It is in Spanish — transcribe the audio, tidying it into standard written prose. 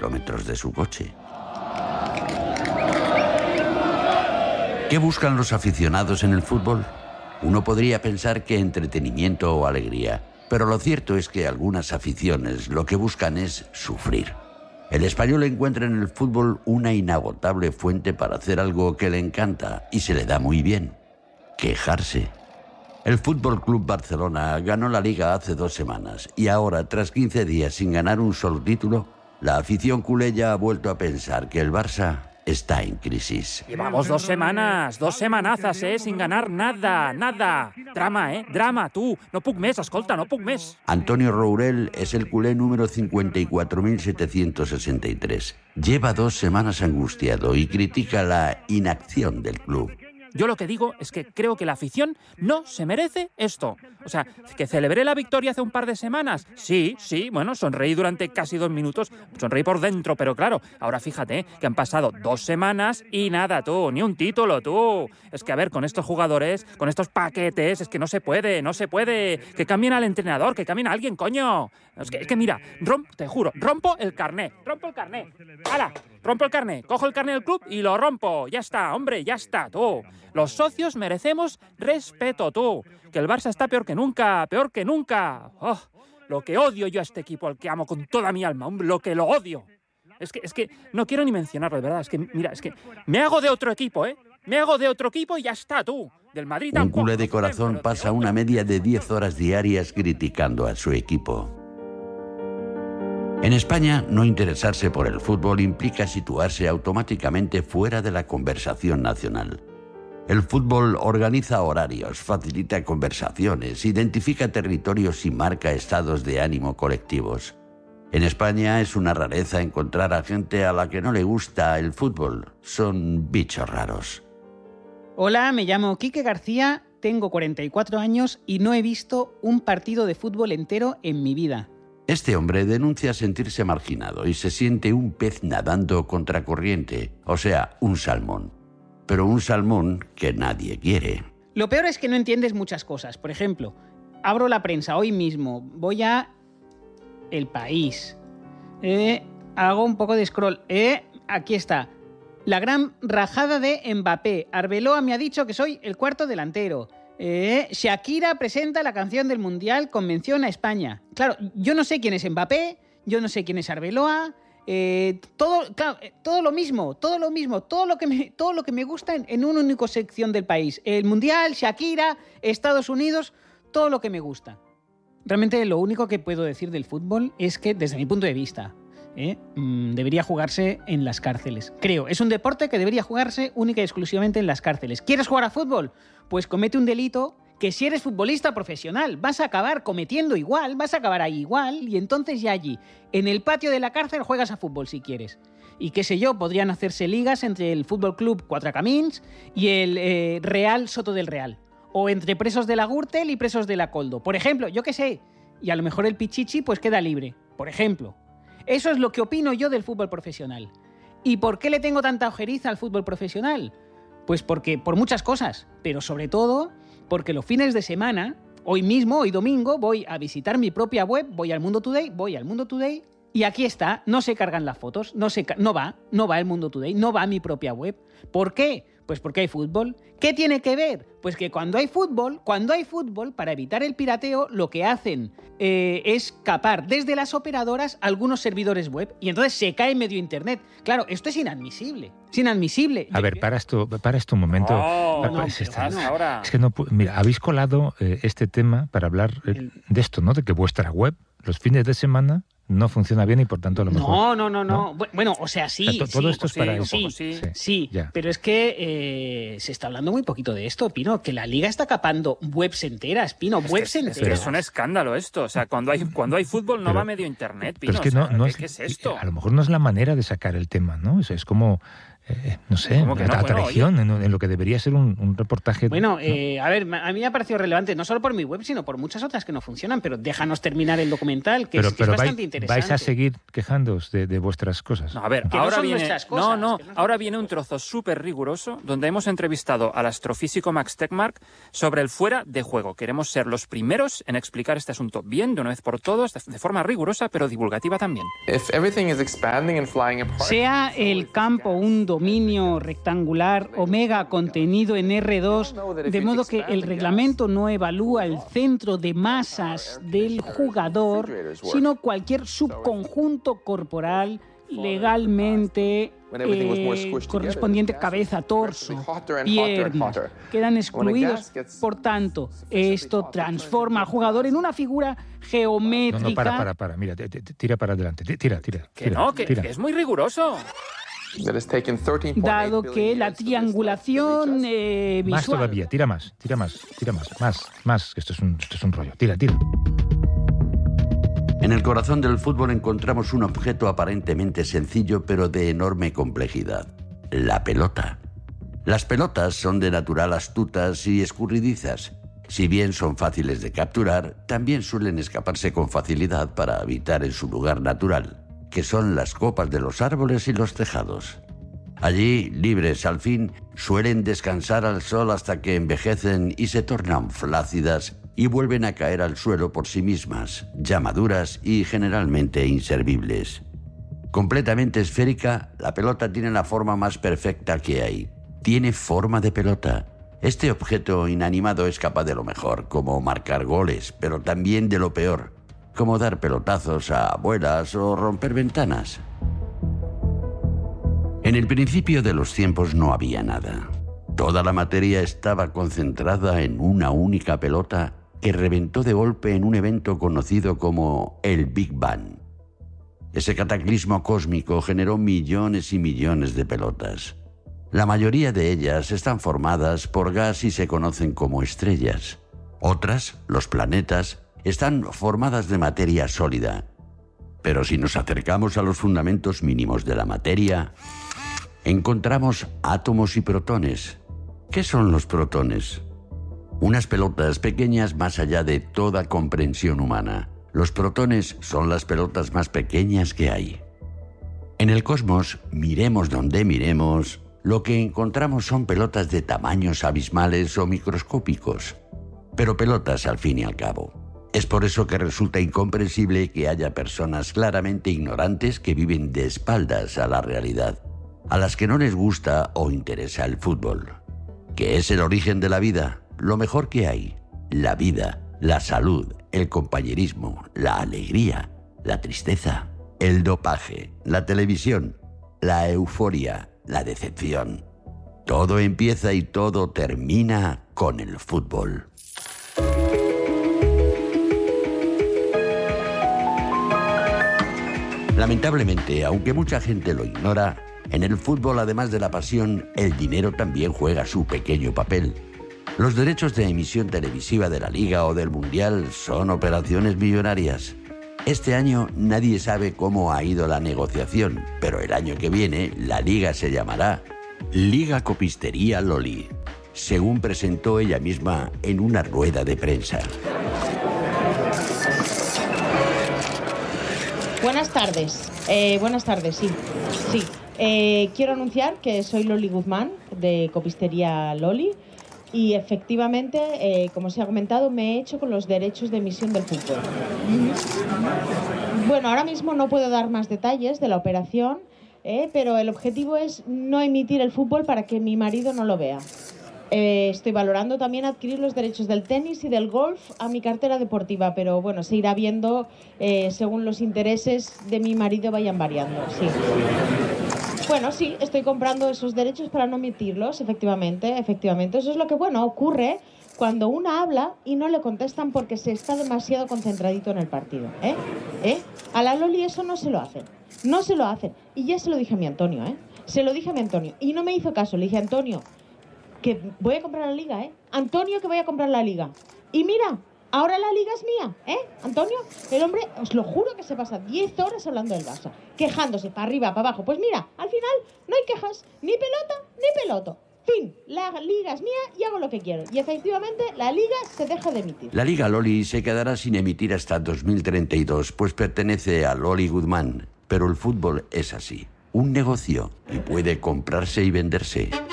kilómetros de su coche. ¿Qué buscan los aficionados en el fútbol? Uno podría pensar que entretenimiento o alegría, pero lo cierto es que algunas aficiones lo que buscan es sufrir. El español encuentra en el fútbol una inagotable fuente para hacer algo que le encanta y se le da muy bien: quejarse. El Fútbol Club Barcelona ganó la Liga hace 2 semanas y ahora, tras 15 días sin ganar un solo título, la afición culé ya ha vuelto a pensar que el Barça está en crisis. Llevamos 2 semanas, 2 semanazas, sin ganar nada. Drama, drama, tu. No puc més, escolta, no puc més. Antonio Rourell es el culé número 54.763. Lleva 2 semanas angustiado y critica la inacción del club. Yo lo que digo es que creo que la afición no se merece esto. O sea, que celebré la victoria hace un par de semanas. Sí, bueno, sonreí durante casi 2 minutos. Sonreí por dentro, pero claro, ahora fíjate que han pasado 2 semanas y nada, tú, ni un título, tú. Es que, a ver, con estos jugadores, con estos paquetes, es que no se puede. Que cambien al entrenador, que cambien a alguien, coño. Es que mira, te juro, rompo el carné. ¡Hala! Rompo el carné, cojo el carné del club y lo rompo. Ya está, hombre, ya está, tú. Los socios merecemos respeto, tú. Que el Barça está peor que nunca. Oh, lo que odio yo a este equipo, al que amo con toda mi alma, hombre, lo que lo odio. Es que no quiero ni mencionarlo, de verdad. Es que, mira, me hago de otro equipo, Me hago de otro equipo y ya está, tú. Del Madrid tampoco. Un culé de corazón pasa una media de 10 horas diarias criticando a su equipo. En España, no interesarse por el fútbol implica situarse automáticamente fuera de la conversación nacional. El fútbol organiza horarios, facilita conversaciones, identifica territorios y marca estados de ánimo colectivos. En España es una rareza encontrar a gente a la que no le gusta el fútbol. Son bichos raros. Hola, me llamo Quique García, tengo 44 años y no he visto un partido de fútbol entero en mi vida. Este hombre denuncia sentirse marginado y se siente un pez nadando contracorriente, o sea, un salmón. Pero un salmón que nadie quiere. Lo peor es que no entiendes muchas cosas. Por ejemplo, abro la prensa hoy mismo, voy a El País, hago un poco de scroll, aquí está. La gran rajada de Mbappé. Arbeloa me ha dicho que soy el cuarto delantero. Shakira presenta la canción del Mundial con mención a España. Claro, yo no sé quién es Mbappé, yo no sé quién es Arbeloa, todo lo mismo, todo lo que me gusta en una única sección del país. El Mundial, Shakira, Estados Unidos, todo lo que me gusta. Realmente lo único que puedo decir del fútbol es que, desde mi punto de vista, debería jugarse en las cárceles. Creo, es un deporte que debería jugarse única y exclusivamente en las cárceles. ¿Quieres jugar a fútbol? Pues comete un delito que, si eres futbolista profesional, vas a acabar cometiendo igual, vas a acabar ahí igual, y entonces ya allí, en el patio de la cárcel, juegas a fútbol si quieres. Y qué sé yo, podrían hacerse ligas entre el Fútbol Club Quatre Camins y el Real Soto del Real. O entre presos de la Gürtel y presos de la Coldo. Por ejemplo, yo qué sé. Y a lo mejor el Pichichi pues queda libre. Por ejemplo. Eso es lo que opino yo del fútbol profesional. ¿Y por qué le tengo tanta ojeriza al fútbol profesional? Pues porque, por muchas cosas, pero sobre todo porque los fines de semana, hoy mismo, hoy domingo, voy a visitar mi propia web, voy al Mundo Today, y aquí está, no se cargan las fotos, no va el Mundo Today, no va mi propia web. ¿Por qué? Pues porque hay fútbol. ¿Qué tiene que ver? Pues que cuando hay fútbol, para evitar el pirateo, lo que hacen es capar desde las operadoras algunos servidores web y entonces se cae medio internet. Claro, esto es inadmisible. Es inadmisible. A ver, para esto un momento. Es que no, mira, habéis colado este tema para hablar de esto, ¿no? De que vuestra web, los fines de semana, no funciona bien y por tanto a lo mejor... No. Bueno, o sea, sí. Todo esto es para eso. Sí, pero es que se está hablando muy poquito de esto, Pino, que la Liga está capando webs enteras, Pino, webs enteras. Es un escándalo esto, o sea, cuando hay fútbol no va medio internet, Pino. Pero es que ¿qué es esto? A lo mejor no es la manera de sacar el tema, ¿no? Es como no sé, atracción en lo que debería ser un reportaje. Bueno, a ver, a mí me ha parecido relevante, no solo por mi web, sino por muchas otras que no funcionan, pero déjanos terminar el documental, que es bastante interesante. ¿Vais a seguir quejándoos de vuestras cosas? No, a ver, ahora viene un trozo súper riguroso donde hemos entrevistado al astrofísico Max Tegmark sobre el fuera de juego. Queremos ser los primeros en explicar este asunto bien, de una vez por todas, de forma rigurosa, pero divulgativa también. Sea el campo un dominio rectangular omega contenido en R2, de modo que el reglamento no evalúa el centro de masas del jugador, sino cualquier subconjunto corporal legalmente correspondiente cabeza, torso, piernas, quedan excluidos. Por tanto, esto transforma al jugador en una figura geométrica. No, para. Mira, tira para adelante. Tira. Que es muy riguroso. Dado que la triangulación visual... Más todavía, tira más, que esto es un rollo. Tira. En el corazón del fútbol encontramos un objeto aparentemente sencillo, pero de enorme complejidad: la pelota. Las pelotas son de natural astutas y escurridizas. Si bien son fáciles de capturar, también suelen escaparse con facilidad para habitar en su lugar natural, que son las copas de los árboles y los tejados. Allí, libres al fin, suelen descansar al sol hasta que envejecen y se tornan flácidas y vuelven a caer al suelo por sí mismas, ya maduras y generalmente inservibles. Completamente esférica, la pelota tiene la forma más perfecta que hay. Tiene forma de pelota. Este objeto inanimado es capaz de lo mejor, como marcar goles, pero también de lo peor, como dar pelotazos a abuelas o romper ventanas. En el principio de los tiempos no había nada. Toda la materia estaba concentrada en una única pelota que reventó de golpe en un evento conocido como el Big Bang. Ese cataclismo cósmico generó millones y millones de pelotas. La mayoría de ellas están formadas por gas y se conocen como estrellas. Otras, los planetas, están formadas de materia sólida. Pero si nos acercamos a los fundamentos mínimos de la materia, encontramos átomos y protones. ¿Qué son los protones? Unas pelotas pequeñas más allá de toda comprensión humana. Los protones son las pelotas más pequeñas que hay. En el cosmos, miremos donde miremos, lo que encontramos son pelotas de tamaños abismales o microscópicos, pero pelotas al fin y al cabo. Es por eso que resulta incomprensible que haya personas claramente ignorantes que viven de espaldas a la realidad, a las que no les gusta o interesa el fútbol, que es el origen de la vida, lo mejor que hay, la vida, la salud, el compañerismo, la alegría, la tristeza, el dopaje, la televisión, la euforia, la decepción. Todo empieza y todo termina con el fútbol. Lamentablemente, aunque mucha gente lo ignora, en el fútbol, además de la pasión, el dinero también juega su pequeño papel. Los derechos de emisión televisiva de la Liga o del Mundial son operaciones millonarias. Este año nadie sabe cómo ha ido la negociación, pero el año que viene la Liga se llamará Liga Copistería Loli, según presentó ella misma en una rueda de prensa. Buenas tardes, sí. Quiero anunciar que soy Loli Guzmán, de Copistería Loli, y efectivamente, como se ha comentado, me he hecho con los derechos de emisión del fútbol. Bueno, ahora mismo no puedo dar más detalles de la operación, pero el objetivo es no emitir el fútbol para que mi marido no lo vea. Estoy valorando también adquirir los derechos del tenis y del golf a mi cartera deportiva, pero bueno, se irá viendo según los intereses de mi marido vayan variando, sí. Bueno, sí, estoy comprando esos derechos para no emitirlos, efectivamente. Eso es lo que, ocurre cuando una habla y no le contestan porque se está demasiado concentradito en el partido, A la Loli eso no se lo hacen. Y ya se lo dije a mi Antonio, y no me hizo caso. Le dije, Antonio, que voy a comprar la Liga, Antonio, que voy a comprar la Liga. Y mira, Ahora la liga es mía, Antonio? El hombre, os lo juro que se pasa 10 horas hablando del Barça, quejándose para arriba, para abajo. Pues mira, al final no hay quejas, ni pelota, ni peloto. Fin, la liga es mía y hago lo que quiero. Y efectivamente, la liga se deja de emitir. La Liga Loli se quedará sin emitir hasta 2032, pues pertenece a Loli Guzmán. Pero el fútbol es así, un negocio, y puede comprarse y venderse.